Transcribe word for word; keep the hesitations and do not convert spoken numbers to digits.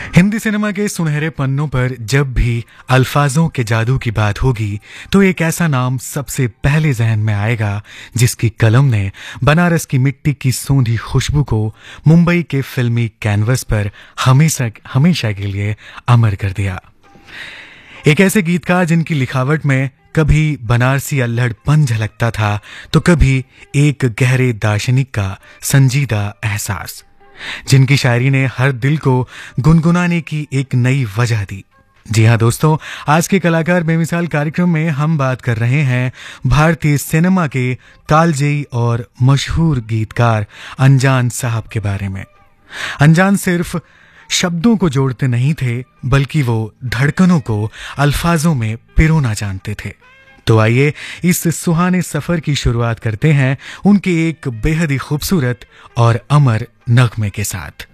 Hindi cinema के सुनहरे पन्नों पर जब भी अल्फाजों के जादू की बात होगी तो एक ऐसा नाम सबसे पहले जहन में आएगा जिसकी कलम ने बनारस की मिट्टी की सोंधी खुशबू को मुंबई के फिल्मी कैनवस पर हमेशा हमेशा के लिए अमर कर दिया। एक ऐसे गीतकार जिनकी लिखावट में कभी बनारसी अल्हड़पन झलकता था तो कभी एक गहरे दार्शनिक का संजीदा एहसास, जिनकी शायरी ने हर दिल को गुनगुनाने की एक नई वजह दी। जी हाँ दोस्तों, आज के कलाकार बेमिसाल कार्यक्रम में हम बात कर रहे हैं भारतीय सिनेमा के कालजयी और मशहूर गीतकार अनजान साहब के बारे में। अनजान सिर्फ शब्दों को जोड़ते नहीं थे बल्कि वो धड़कनों को अल्फाजों में पिरोना जानते थे। तो आइए इस सुहाने सफर की शुरुआत करते हैं उनके एक बेहद ही खूबसूरत और अमर नगमे के साथ।